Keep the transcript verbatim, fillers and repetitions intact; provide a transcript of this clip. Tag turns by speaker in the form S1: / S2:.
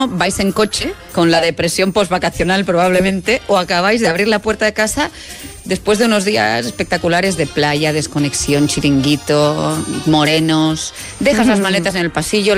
S1: vais en coche, con la depresión postvacacional probablemente, o acabáis de abrir la puerta de casa después de unos días espectaculares de playa, desconexión, chiringuito, morenos, dejas las maletas en el pasillo,